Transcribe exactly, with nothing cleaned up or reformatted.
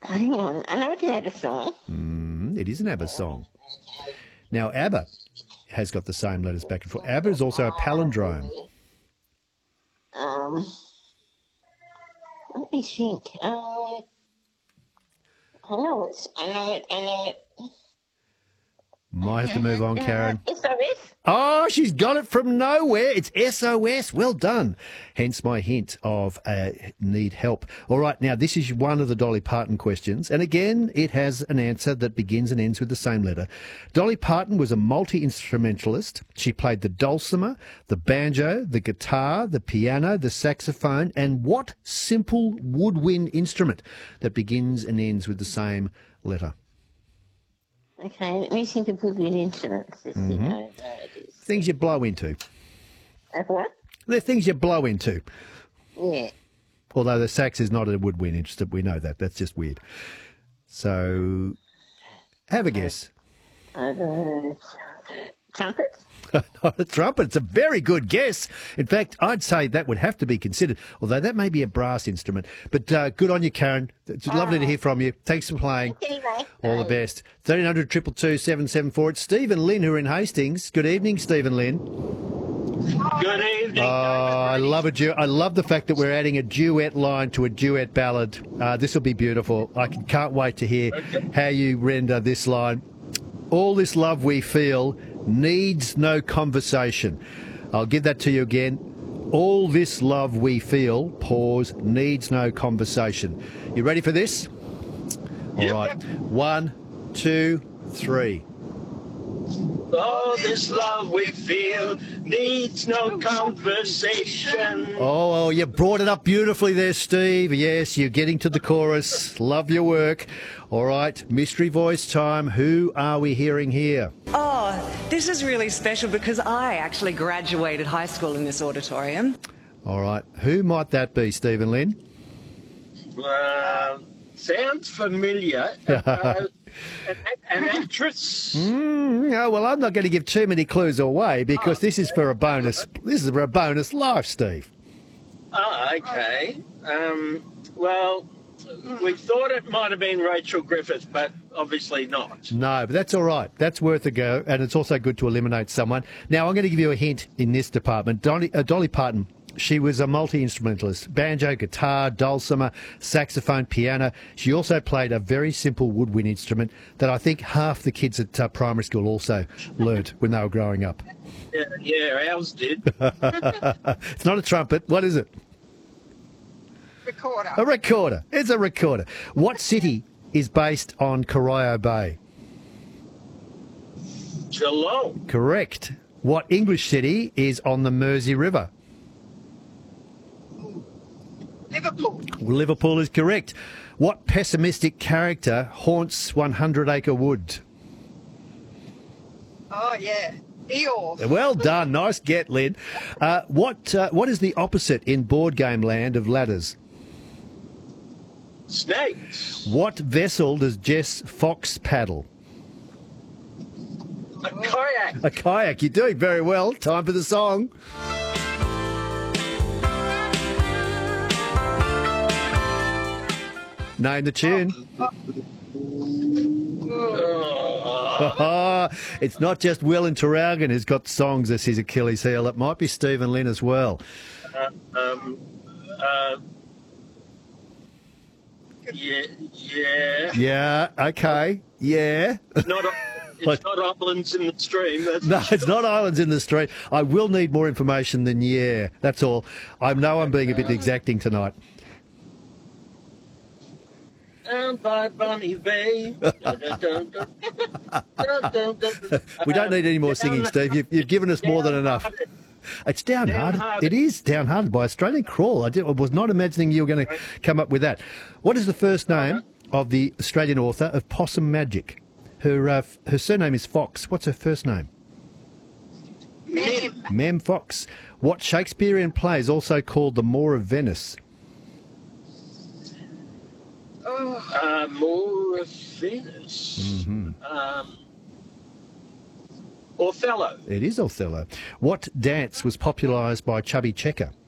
Hang on, I know it's an ABBA song. Mm, it is an ABBA song. Now, ABBA has got the same letters back and forth. ABBA is also a palindrome. Um, let me think. Um, I know it's, I know it, I know it. Might have to move on, Karen. S O S? Oh, she's got it from nowhere. It's S O S. Well done. Hence my hint of uh, need help. All right, now this is one of the Dolly Parton questions. And again, it has an answer that begins and ends with the same letter. Dolly Parton was a multi-instrumentalist. She played the dulcimer, the banjo, the guitar, the piano, the saxophone, and what simple woodwind instrument that begins and ends with the same letter? Okay, let me think of good instruments. This Mm-hmm. you know, there it is. Things you blow into. Of what? They're things you blow into. Yeah. Although the sax is not a woodwind instrument, we know that. That's just weird. So, have a guess. Uh, trumpets? Not a trumpet. It's a very good guess. In fact, I'd say that would have to be considered, although that may be a brass instrument. But uh, good on you, Karen. It's lovely to hear from you. Thanks for playing. Anyway. All the best. thirteen hundred, two two two, seven seven four. It's Steve and Lynn who are in Hastings. Good evening, Steve and Lynn. Good evening. Oh, I love a du- I love the fact that we're adding a duet line to a duet ballad. Uh, this will be beautiful. I can- can't wait to hear how you render this line. All this love we feel needs no conversation. I'll give that to you again. All this love we feel, pause, needs no conversation. You ready for this? Yep. All right. One, two, three. All this love we feel needs no conversation. Oh, oh, you brought it up beautifully there, Steve. Yes, you're getting to the chorus. Love your work. All right, mystery voice time. Who are we hearing here? Oh, this is really special because I actually graduated high school in this auditorium. All right, who might that be, Stephen Lynn? Uh, sounds familiar. Uh, an, an actress. Mm, no, well, I'm not going to give too many clues away because this is for a bonus. This is for a bonus life, Steve. Oh, okay. Um, well, we thought it might have been Rachel Griffith, but obviously not. No, but that's all right. That's worth a go, and it's also good to eliminate someone. Now, I'm going to give you a hint in this department. Dolly, uh, Dolly Parton, she was a multi-instrumentalist. Banjo, guitar, dulcimer, saxophone, piano. She also played a very simple woodwind instrument that I think half the kids at uh, primary school also learnt when they were growing up. Yeah, yeah ours did. It's not a trumpet. What is it? Recorder. A recorder. It's a recorder. What city is based on Corio Bay? Geelong. Correct. What English city is on the Mersey River? Liverpool. Liverpool is correct. What pessimistic character haunts one hundred Acre Wood? Oh, yeah. Eeyore. Well done. Nice get, Lynn. Uh, what, uh, what is the opposite in board game land of ladders? Snakes. What vessel does Jess Fox paddle? A kayak. A kayak. You're doing very well. Time for the song. Name the tune. Oh. It's not just Will and Tarragin who's got songs as his Achilles heel. It might be Stephen Lynn as well. Uh, um, uh, yeah, yeah. Yeah, okay, yeah. It's not, it's not islands in the stream. That's No, it's not Islands in the Street. I will need more information than yeah, that's all. I know I'm being a bit exacting tonight. Down by Bunny Bay. We don't need any more singing, Steve. You've, you've given us more than enough. It's downhearted. Downhearted. It is downhearted by Australian Crawl. I, did, I was not imagining you were going to come up with that. What is the first name of the Australian author of Possum Magic? Her uh, her surname is Fox. What's her first name? Mem. Mem Fox. What Shakespearean play is also called The Moor of Venice? Oh, Uh, more of Venus. Mm-hmm. Um, Othello. It is Othello. What dance was popularised by Chubby Checker?